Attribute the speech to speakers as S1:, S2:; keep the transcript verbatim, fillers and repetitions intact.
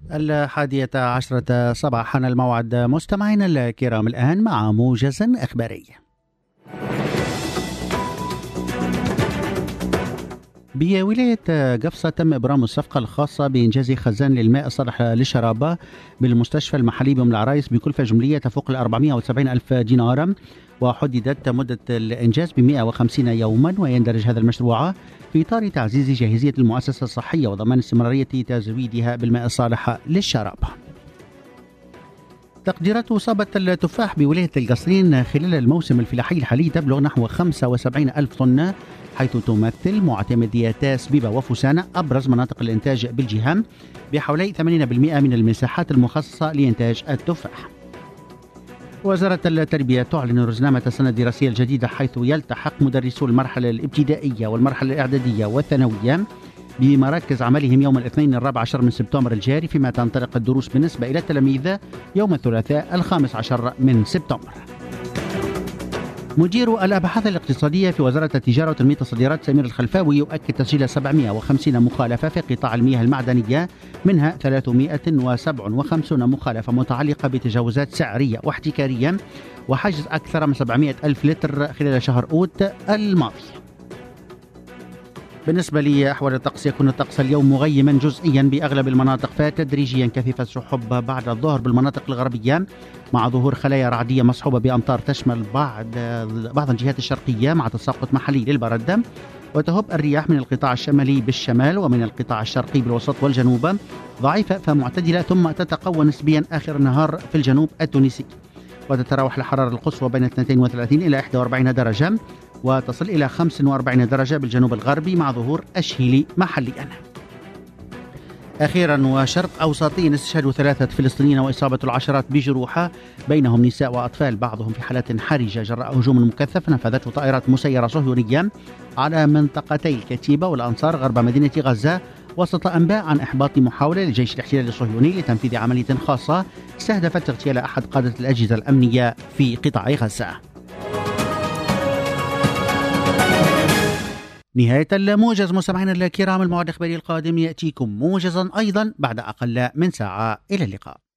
S1: الحادية عشرة صباحا الموعد. مستمعينا الكرام، الآن مع موجز إخباري. بولاية قفصة تم إبرام الصفقة الخاصة بإنجاز خزان للماء الصالح للشراب بالمستشفى المحلي بأم العرايس بكلفة جملية تفوق ال أربعمائة وسبعين ألف دينار، وحددت مدة الإنجاز ب مائة وخمسين يوما، ويندرج هذا المشروع في إطار تعزيز جاهزية المؤسسة الصحية وضمان استمرارية تزويدها بالماء الصالح للشراب. تقديرات إصابة التفاح بولاية القصرين خلال الموسم الفلاحي الحالي تبلغ نحو خمسة وسبعين ألف طن، حيث تمثل معتمدية سبيبة وفوسانة أبرز مناطق الإنتاج بالجهة بحوالي ثمانين بالمئة من المساحات المخصصة لإنتاج التفاح. وزارة التربية تعلن رزنامة السنة الدراسية الجديدة، حيث يلتحق مدرسو المرحلة الابتدائية والمرحلة الإعدادية والثانوية بمراكز عملهم يوم الاثنين الرابع عشر من سبتمبر الجاري، فيما تنطلق الدروس بالنسبة إلى التلاميذ يوم الثلاثاء الخامس عشر من سبتمبر. مدير الأبحاث الاقتصادية في وزارة التجارة وتنمية الصادرات سمير الخلفاوي يؤكد تسجيل سبعمائة وخمسين مخالفة في قطاع المياه المعدنية، منها ثلاثمائة وسبعة وخمسين مخالفة متعلقة بتجاوزات سعرية واحتكارية وحجز أكثر من سبعمائة ألف لتر خلال شهر أوت الماضي. بالنسبة لأحوال الطقس، يكون الطقس اليوم مغيما جزئيا بأغلب المناطق، فتدريجيا كثيف السحب بعد الظهر بالمناطق الغربية، مع ظهور خلايا رعدية مصحوبة بأمطار تشمل بعض بعض الجهات الشرقية مع تساقط محلي للبرد. وتهب الرياح من القطاع الشمالي بالشمال ومن القطاع الشرقي بالوسط والجنوب ضعيفة فمعتدلة، ثم تتقوى نسبيا آخر النهار في الجنوب التونسي، وتتراوح الحرارة القصوى بين اثنتين وثلاثين إلى إحدى وأربعين درجة، وتصل إلى خمسة وأربعين درجة بالجنوب الغربي مع ظهور الشيلي محليا. أخيرا، وشرق أوسطي، استشهاد ثلاثة فلسطينيين وإصابة العشرات بجروح، بينهم نساء وأطفال، بعضهم في حالة حرجة جراء هجوم مكثف نفذته طائرات مسيرة صهيونية على منطقتي الكتيبة والأنصار غرب مدينة غزة، وسط أنباء عن إحباط محاولة لجيش الاحتلال الصهيوني لتنفيذ عملية خاصة استهدفت اغتيال أحد قادة الأجهزة الأمنية في قطاع غزة. نهاية الموجز. مستمعينا الكرام، الموعد الإخباري القادم يأتيكم موجزا أيضا بعد أقل من ساعة. إلى اللقاء.